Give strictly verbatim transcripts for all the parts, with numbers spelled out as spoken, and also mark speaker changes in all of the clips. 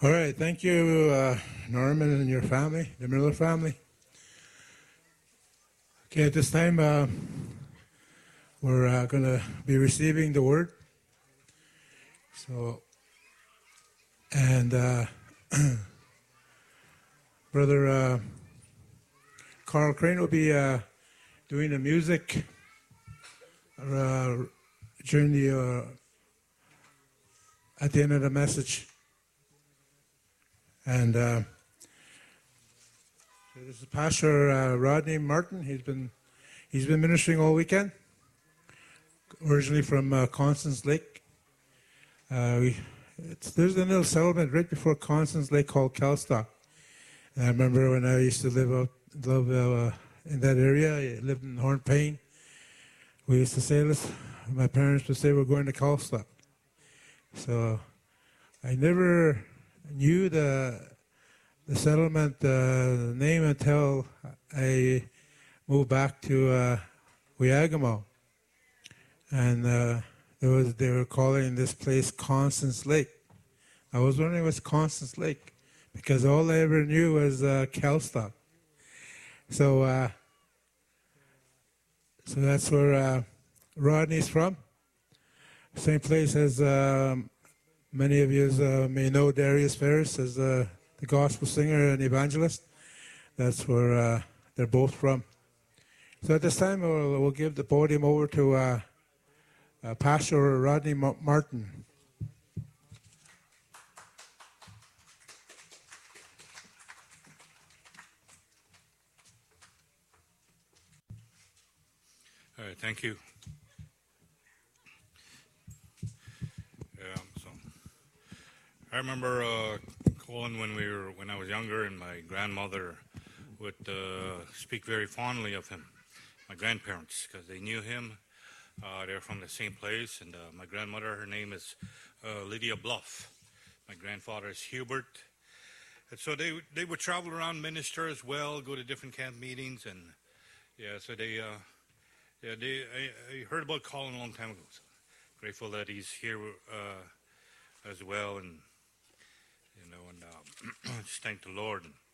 Speaker 1: All right, thank you, uh, Norman and your family, the Miller family. Okay, at this time, uh, we're uh, going to be receiving the word. So, and uh, Brother uh, Carl Crane will be uh, doing the music uh, during the uh, at the end of the message. And uh, so this is Pastor uh, Rodney Martin. He's been he's been ministering all weekend. Originally from uh, Constance Lake. Uh, we, it's, there's a little settlement right before Constance Lake called Calstock. And I remember when I used to live out live uh, in that area. I lived in Hornpain. We used to say, "Listen," my parents would say, "We're going to Calstock." So I never knew the the settlement uh, name until I moved back to uh, Weagamo, and uh, there was they were calling this place Constance Lake. I was wondering what's Constance Lake, because all I ever knew was uh, Calstock. So, uh, so that's where uh, Rodney's from. Same place as um, many of you uh, may know Darius Ferris as uh, the gospel singer and evangelist. That's where uh, they're both from. So at this time, we'll, we'll give the podium over to uh, uh, Pastor Rodney Ma- Martin.
Speaker 2: All right, thank you. Yeah, so I remember uh, Colin when we were when I was younger, and my grandmother would uh, speak very fondly of him. My grandparents, because they knew him. Uh, they're from the same place, and uh, my grandmother, her name is uh, Lydia Bluff. My grandfather is Hubert. And so they they would travel around, minister as well, go to different camp meetings, and yeah, so they. Uh, Yeah, they, I, I heard about Colin a long time ago. So grateful that he's here uh, as well, and you know, and uh, just thank the Lord. And,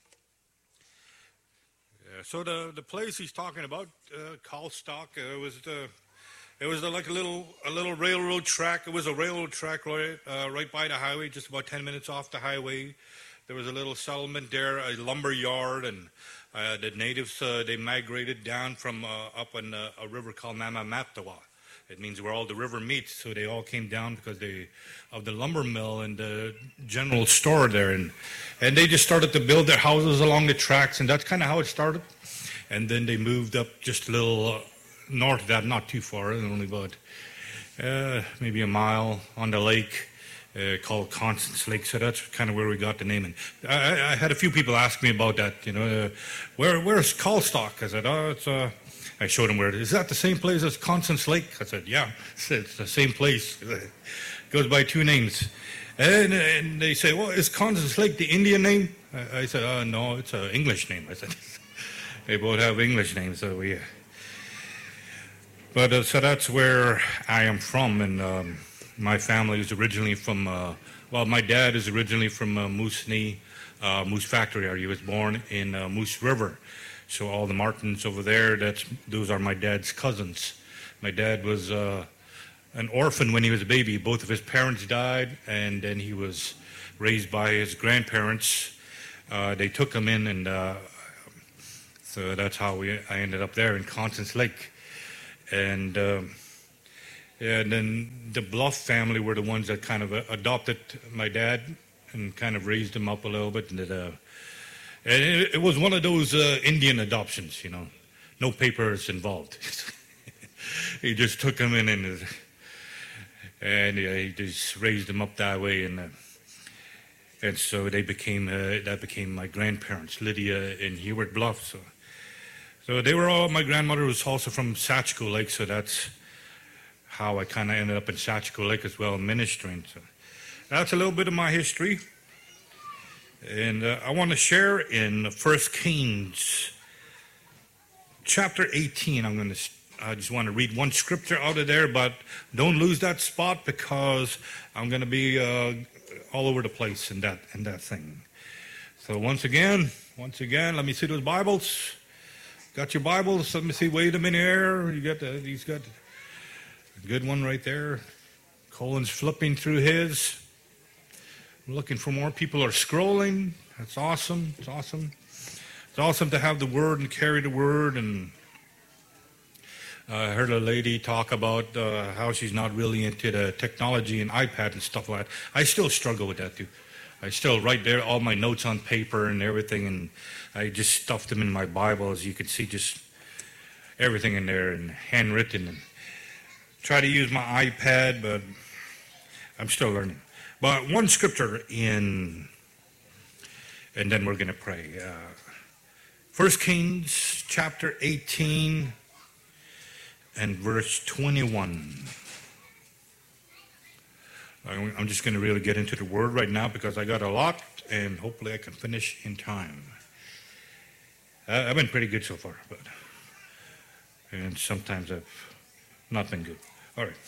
Speaker 2: yeah, so the the place he's talking about, uh, Calstock, uh, was the it was the, like a little a little railroad track. It was a railroad track right uh, right by the highway, just about ten minutes off the highway. There was a little settlement there, a lumber yard, and uh, the natives, uh, they migrated down from uh, up on uh, a river called Mamamatawa. It means where all the river meets, so they all came down because they of the lumber mill and the general store there, and and they just started to build their houses along the tracks, and that's kind of how it started. And then they moved up just a little uh, north of that, not too far, only about uh, maybe a mile on the lake. Uh, called Constance Lake, so that's kind of where we got the name. And I, I had a few people ask me about that. You know, uh, where where's Calstock? I said, oh, it's. Uh, I showed them where it is. Is that the same place as Constance Lake? I said, yeah, it's the same place. It goes by two names. And, and they say, well, is Constance Lake the Indian name? I, I said, oh, no, it's an English name. I said, they both have English names, so we. But uh, so that's where I am from, and. Um, My family is originally from, uh, well, my dad is originally from uh, Moosonee, uh, Moose Factory area. He was born in uh, Moose River. So all the Martins over there, that's those are my dad's cousins. My dad was uh, an orphan when he was a baby. Both of his parents died, and then he was raised by his grandparents. Uh, they took him in, and uh, so that's how we, I ended up there in Constance Lake. And... Uh, And then the Bluff family were the ones that kind of adopted my dad and kind of raised him up a little bit. And it, uh, and it, it was one of those uh, Indian adoptions, you know, no papers involved. He just took him in and and uh, he just raised him up that way. And uh, and so they became uh, that became my grandparents, Lydia and Hubert Bluff. So so they were all. My grandmother was also from Satchko Lake, so that's how I kind of ended up in Satchko Lake as well, ministering. So that's a little bit of my history. And uh, I want to share in First Kings chapter eighteen. I'm going to I just want to read one scripture out of there, but don't lose that spot because I'm going to be uh, all over the place in that in that thing. So once again, once again, let me see those Bibles. Got your Bibles? Let me see. Wait a minute here. You got the, he's got a good one right there. Colin's flipping through his. I'm looking for more. People are scrolling. That's awesome. It's awesome. It's awesome to have the Word and carry the Word. And uh, I heard a lady talk about uh, how she's not really into the technology and iPad and stuff like that. I still struggle with that too. I still write there all my notes on paper and everything, and I just stuffed them in my Bible, as you can see, just everything in there and handwritten. And try to use my iPad, but I'm still learning. But one scripture in, and then we're going to pray. Uh, First Kings chapter eighteen and verse twenty-one. I'm just going to really get into the Word right now because I got a lot, and hopefully I can finish in time. I've been pretty good so far, but and sometimes I've not been good. All right.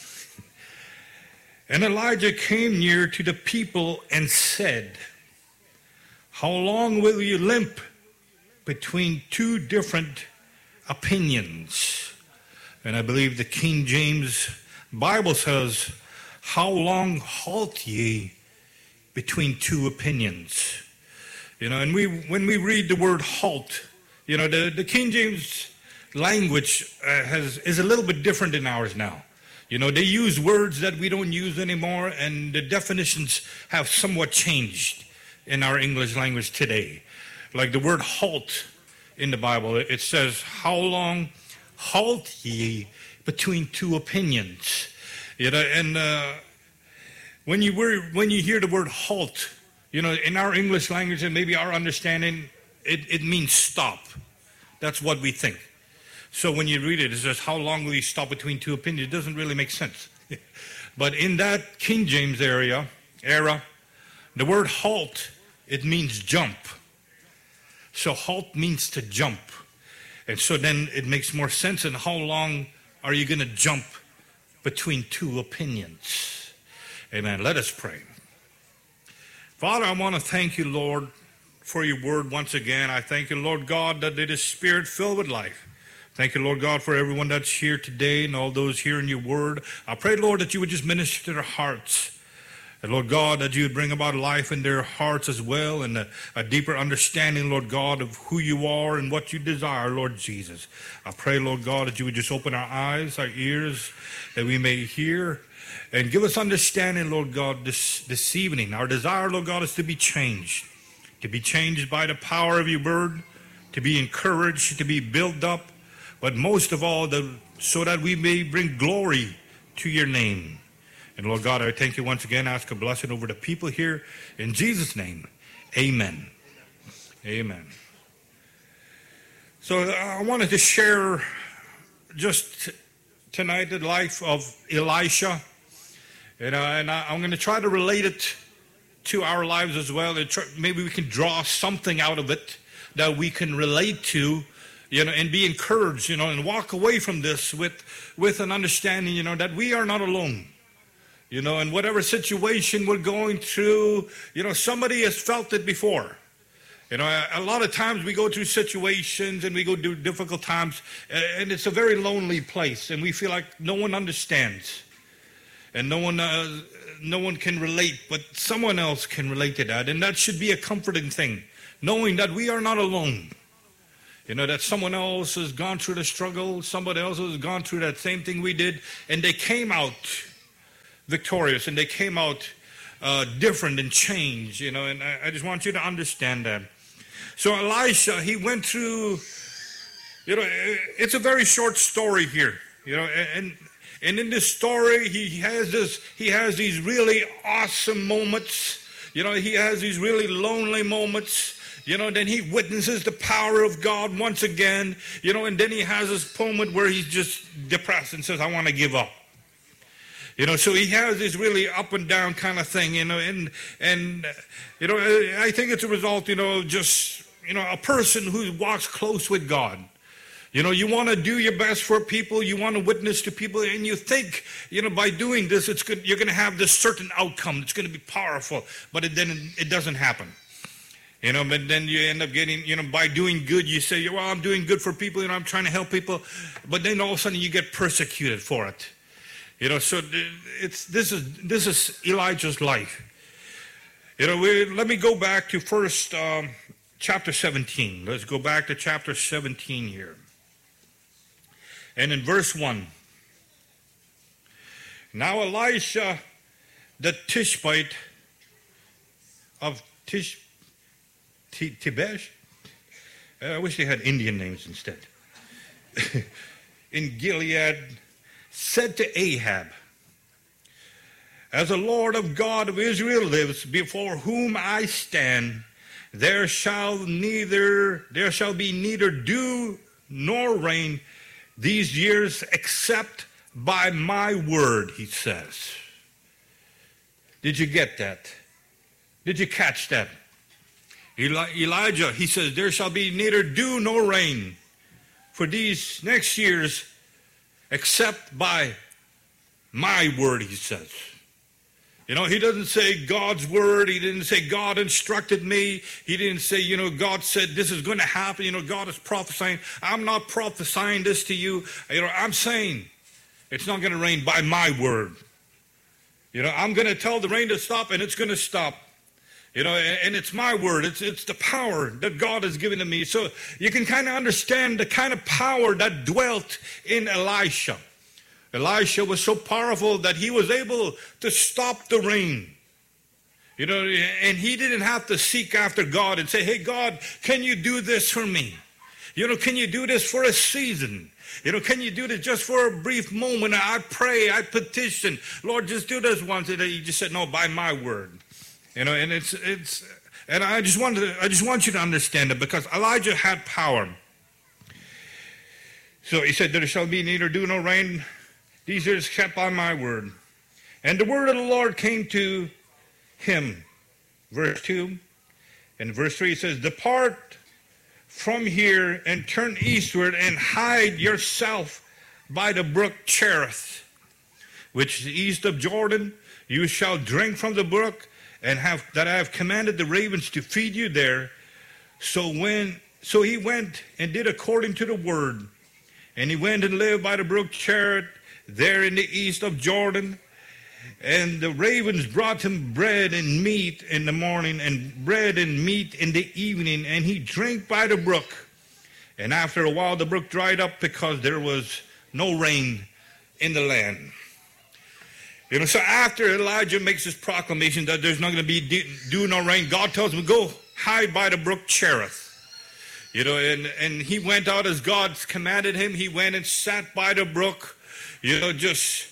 Speaker 2: And Elijah came near to the people and said, "How long will you limp between two different opinions?" And I believe the King James Bible says, "How long halt ye between two opinions?" You know, and we when we read the word halt, you know, the, the King James language uh, has is a little bit different than ours now. You know, they use words that we don't use anymore, and the definitions have somewhat changed in our English language today. Like the word halt in the Bible, it says, "How long halt ye between two opinions?" You know, and uh, when you were when you hear the word halt, you know, in our English language and maybe our understanding, it, it means stop. That's what we think. So when you read it, it says, "How long will you stop between two opinions?" It doesn't really make sense. But in that King James area, era, the word halt, it means jump. So halt means to jump. And so then it makes more sense. And how long are you going to jump between two opinions? Amen. Let us pray. Father, I want to thank you, Lord, for your word once again. I thank you, Lord God, that it is spirit filled with life. Thank you, Lord God, for everyone that's here today and all those hearing your word. I pray, Lord, that you would just minister to their hearts. And Lord God, that you would bring about life in their hearts as well, and a, a deeper understanding, Lord God, of who you are and what you desire, Lord Jesus. I pray, Lord God, that you would just open our eyes, our ears, that we may hear, and give us understanding, Lord God, this, this evening. Our desire, Lord God, is to be changed, to be changed by the power of your word, to be encouraged, to be built up, but most of all, the, so that we may bring glory to your name. And Lord God, I thank you once again. I ask a blessing over the people here. In Jesus' name, amen. Amen. So I wanted to share just tonight the life of Elisha. And, uh, and I, I'm going to try to relate it to our lives as well. And try, maybe we can draw something out of it that we can relate to, you know, and be encouraged, you know, and walk away from this with, with an understanding, you know, that we are not alone. You know, in whatever situation we're going through, you know, somebody has felt it before. You know, a, a lot of times we go through situations and we go through difficult times, and it's a very lonely place, and we feel like no one understands, and no one, uh, no one can relate, but someone else can relate to that, and that should be a comforting thing, knowing that we are not alone. You know, that someone else has gone through the struggle, somebody else has gone through that same thing we did, and they came out victorious, and they came out uh, different and changed, you know, and I, I just want you to understand that. So Elisha, he went through, you know, it's a very short story here, you know, and and in this story, he has this, he has these really awesome moments, you know, he has these really lonely moments, you know, then he witnesses the power of God once again, you know, and then he has this moment where he's just depressed and says, "I want to give up." You know, so he has this really up and down kind of thing, you know, and, and you know, I think it's a result, you know, just, you know, a person who walks close with God. You know, you want to do your best for people. You want to witness to people. And you think, you know, by doing this, it's good, you're going to have this certain outcome. It's going to be powerful. But it, then it doesn't happen. You know, but then you end up getting, you know, by doing good, you say, well, I'm doing good for people. You know, I'm trying to help people. But then all of a sudden you get persecuted for it. You know, so it's this is this is Elijah's life. You know, we, let me go back to first um, chapter seventeen. Let's go back to chapter seventeen here. And in verse one, now Elisha, the Tishbite of Tish, T, Tibesh, I wish they had Indian names instead, in Gilead, said to Ahab, as the Lord of God of Israel lives, before whom I stand, there shall neither there shall be neither dew nor rain these years except by my word, he says. Did you get that? Did you catch that? Eli- Elijah, he says, there shall be neither dew nor rain for these next years except by my word, he says. You know, he doesn't say God's word. He didn't say God instructed me. He didn't say, you know, God said this is going to happen. You know, God is prophesying. I'm not prophesying this to you. You know, I'm saying it's not going to rain by my word. You know, I'm going to tell the rain to stop and it's going to stop. You know, and, and it's my word. It's, it's the power that God has given to me. So you can kind of understand the kind of power that dwelt in Elisha. Elisha was so powerful that he was able to stop the rain. You know, and he didn't have to seek after God and say, hey, God, can you do this for me? You know, can you do this for a season? You know, can you do this just for a brief moment? I pray, I petition, Lord, just do this once. And he just said, no, by my word. You know, and it's, it's, and I just wanted to, I just want you to understand it because Elijah had power. So he said, there shall be neither dew nor rain these years kept by my word. And the word of the Lord came to him. Verse two. And verse three says, depart from here and turn eastward and hide yourself by the brook Cherith, which is east of Jordan. You shall drink from the brook, and have that I have commanded the ravens to feed you there. So when so he went and did according to the word. And he went and lived by the brook Cherith, there in the east of Jordan. And the ravens brought him bread and meat in the morning, and bread and meat in the evening, and he drank by the brook. And after a while the brook dried up because there was no rain in the land. You know, so after Elijah makes his proclamation that there's not going to be dew nor rain, God tells him, go hide by the brook Cherith. You know, and, and he went out as God commanded him. He went and sat by the brook. You know, just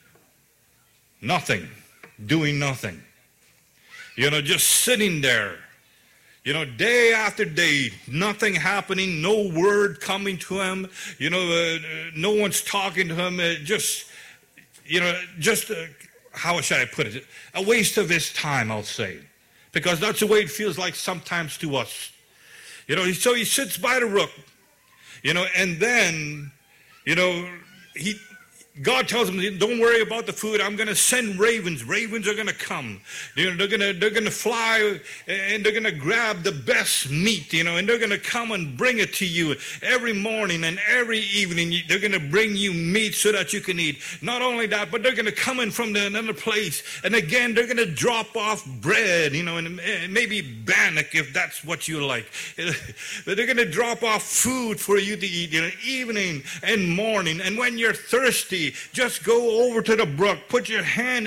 Speaker 2: nothing, doing nothing. You know, just sitting there. You know, day after day, nothing happening, no word coming to him. You know, uh, no one's talking to him. Uh, just, you know, just, uh, how should I put it? A waste of his time, I'll say. Because that's the way it feels like sometimes to us. You know, so he sits by the brook. You know, and then, you know, he... God tells him, don't worry about the food. I'm going to send ravens. Ravens are going to come. You know, they're going to they're going to fly and they're going to grab the best meat, you know, and they're going to come and bring it to you every morning and every evening. They're going to bring you meat so that you can eat. Not only that, but they're going to come in from another place. And again, they're going to drop off bread, you know, and maybe bannock if that's what you like. But they're going to drop off food for you to eat, you know, evening and morning. And when you're thirsty, just go over to the brook, put your hand